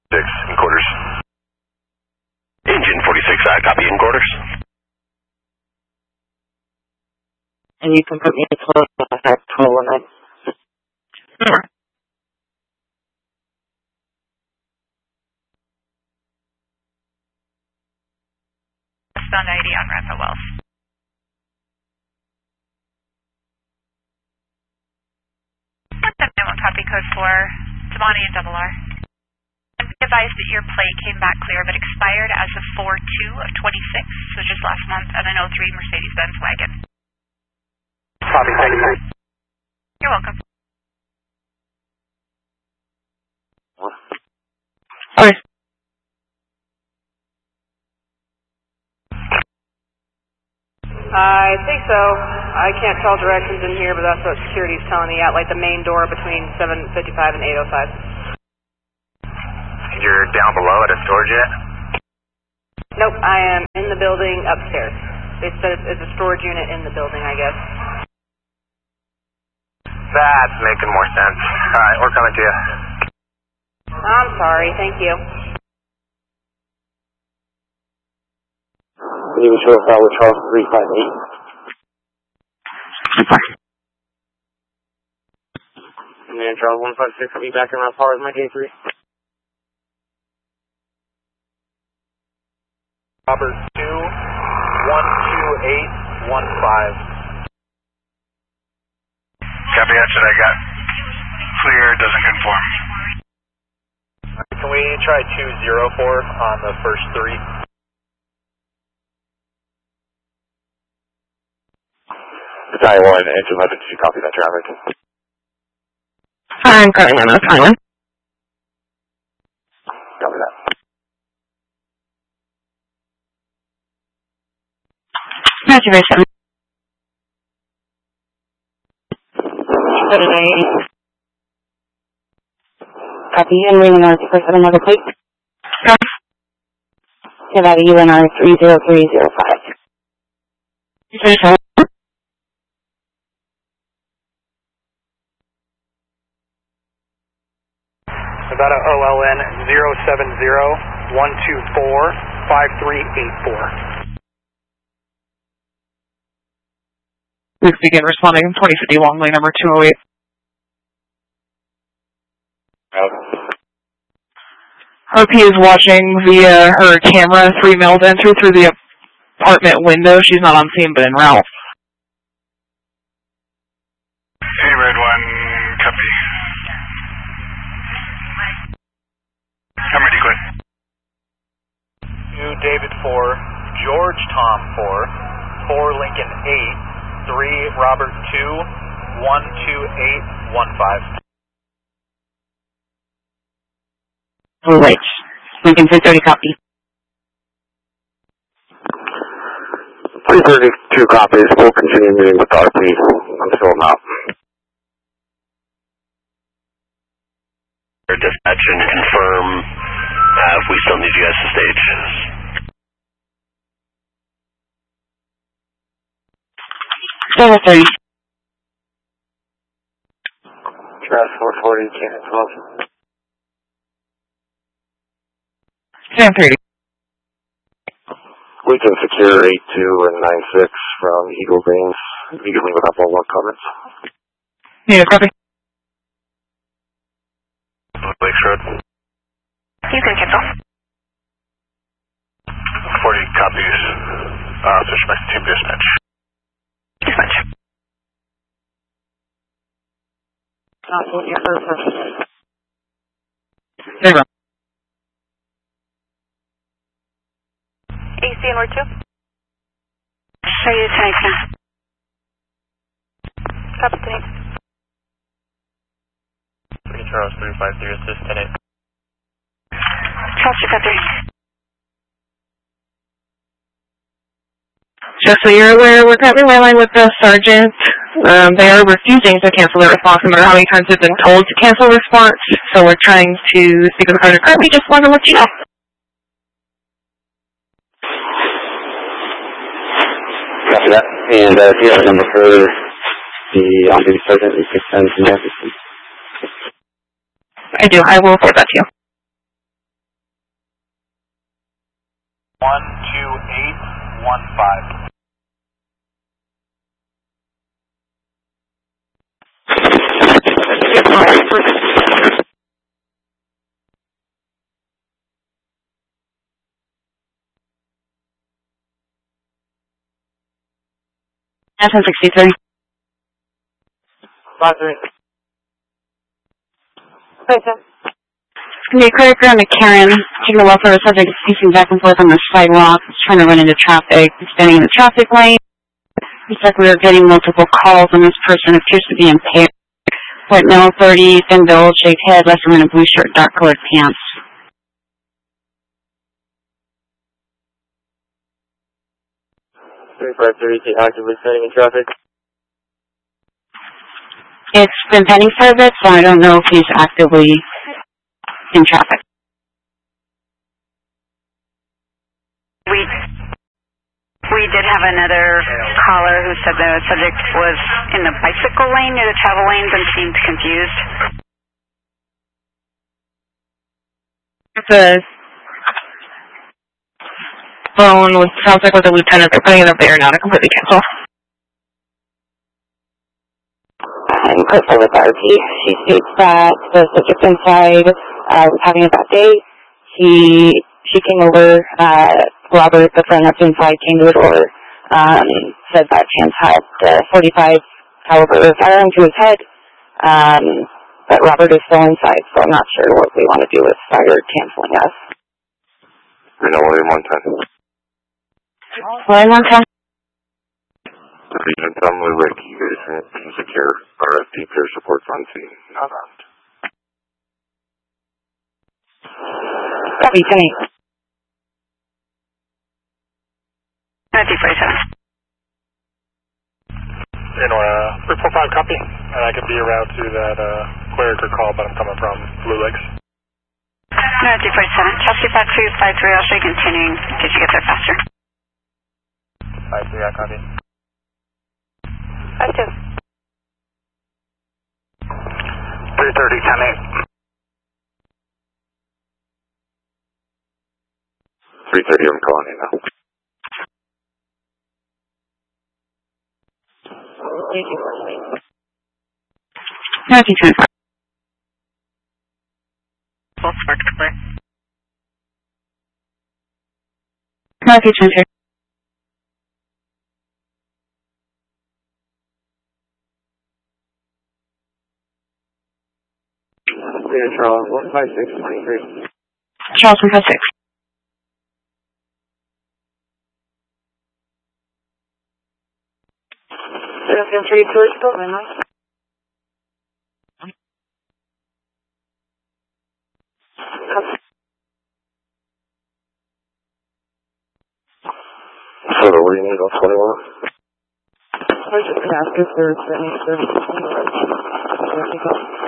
6 in quarters. Engine 46, I copy in quarters. And you can put me at 1219. Sure. Found ID on Rampart Wells. One copy code 4, Tamani and Double R. And be advised that your plate came back clear but expired as of 4/2 of 26, so just last month, at an 03 Mercedes-Benz wagon. Copy, thank you. You're welcome. Hi. I think so. I can't tell directions in here, but that's what security's telling me at like the main door between 755 and 805. You're down below at a storage yet? Nope, I am in the building upstairs. They said it's a storage unit in the building, I guess. That's making more sense. Alright, we're coming to you. I'm sorry, thank you. You can show us how with Charles 358. And then Charles 156, I'll be back in my power with my J3. Robert 2, 12815. Copy, that's what I got. Clear, doesn't conform. Can we try 204 on the first 3? Battalion 1, Engine 11, did you copy that traffic? I'm calling on this island. Copy that. Graduation. Copy, UNR 247, another plate. Give out a UNR 30305. About a OLN 070-124-5384. Please begin responding 2050 long lane number 208. RP is watching via her camera 3 mailed entry through the apartment window. She's not on scene but en route. Hey, Red 1, copy. I'm ready, Glenn. 2 David 4, George Tom 4, 4 Lincoln 8, 3 Robert 2, 12815. Wait. Lincoln 630 copy. 332 copies. We'll continue meeting with RP until I'm out. Dispatch and confirm if we still need you guys to stage. 730. Trash 440, Cannon 12. 730. We can secure 82 and 96 from Eagle Greens. If you can leave a couple more comments. Yeah, copy. Lakes Road. You can cancel. 40 copies. Switch back to team dispatch. Dispatch. There you go. AC and where to? Show you tonight, sir. Copy, Denise. Charles 353, assist tenant. Charles 353. Just so you're aware, we're currently rallying with the sergeant. They are refusing to cancel their response, no matter how many times they've been told to cancel response. So we're trying to speak with the sergeant. We just want to let you know. Copy that. And if you have a number for the on-duty sergeant, you can send some messages. I do. I will forward that to you. 12815. SM63. 53. It's going to be a clear ground to Karen, taking a walk over a subject pacing back and forth on the sidewalk, trying to run into traffic, standing in the traffic lane. Looks like we are getting multiple calls, and this person appears to be impaired. What no authority, thin build, shaved head, less than a blue shirt, dark colored pants. 3532 actively standing in traffic. It's been pending for a bit, so I don't know if he's actively in traffic. We did have another caller who said the subject was in the bicycle lane near the travel lanes and seemed confused. It's a phone with sounds like with the lieutenant. They're putting it up there now to completely cancel. I'm Crystal with RP. She states that the subject inside was having a bad day. She came over, Robert, the friend that's inside, came to the door, said that Chance had 45 caliber firearm to his head, but Robert is still inside, so I'm not sure what we want to do with fire canceling us. Reno William 110. William 110. Agent Tom Lulick, you guys can secure RFD peer support on scene, not armed. Copy, 10-8. 1947. Report 5 copy, and I could be around to that clerical call, but I'm coming from Blue Lakes. 1947. Chelsea 5253, I'll show you continuing in case you get there faster. 53, I copy. 52. 330, 10-8. 330, I'm calling you now. Both sparks clear. 1924. Charles, 15623. Charles 156. So what do you need on 21? I was just going to ask if there's any